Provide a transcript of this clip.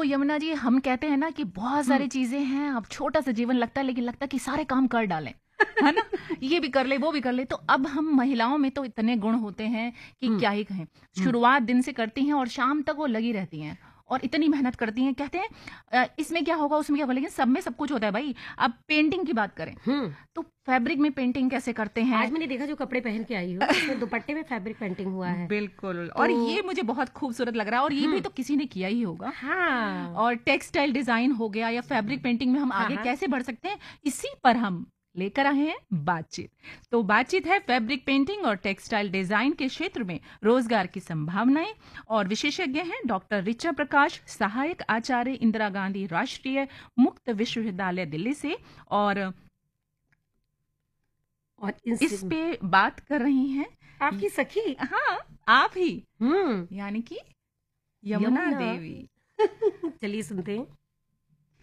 यमुना जी, हम कहते हैं ना कि बहुत सारी चीजें हैं, अब छोटा सा जीवन लगता है, लेकिन लगता है कि सारे काम कर डालें, है ना। ये भी कर ले, वो भी कर ले। तो अब हम महिलाओं में तो इतने गुण होते हैं कि क्या ही कहें। शुरुआत दिन से करती हैं और शाम तक वो लगी रहती हैं और इतनी मेहनत करती हैं। कहते हैं इसमें क्या होगा, उसमें क्या होगा, लेकिन सब में सब कुछ होता है भाई। अब पेंटिंग की बात करें तो फैब्रिक में पेंटिंग कैसे करते हैं। आज मैंने देखा जो कपड़े पहन के आई हो, उसमें दुपट्टे में फैब्रिक पेंटिंग हुआ है। बिल्कुल। और ये मुझे बहुत खूबसूरत लग रहा है, और ये भी तो किसी ने किया ही होगा। हाँ। और टेक्सटाइल डिजाइन हो गया या फैब्रिक पेंटिंग में हम आगे कैसे बढ़ सकते हैं, इसी पर हम लेकर आए हैं बातचीत। तो बातचीत है फैब्रिक पेंटिंग और टेक्सटाइल डिजाइन के क्षेत्र में रोजगार की संभावनाएं, और विशेषज्ञ हैं डॉक्टर ऋचा प्रकाश, सहायक आचार्य, इंदिरा गांधी राष्ट्रीय मुक्त विश्वविद्यालय दिल्ली से, और इस पे बात कर रही हैं आपकी सखी। हाँ, आप ही, यानी कि यमुना देवी। चलिए सुनते हैं।